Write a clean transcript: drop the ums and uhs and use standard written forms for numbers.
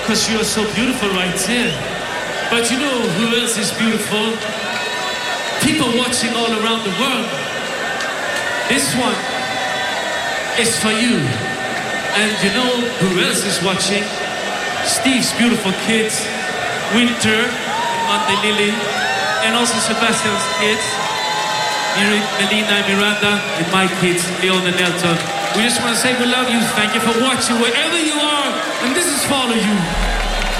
because you're so beautiful right here. But you know who else is beautiful? People watching all around the world. This one is for you. And you know who else is watching? Steve's beautiful kids, Winter, Monday Lily, and also Sebastian's kids, Melina and Miranda, and my kids, Leon and Elton. We just want to say we love you. Thank you for watching wherever you are. And this is for all of you.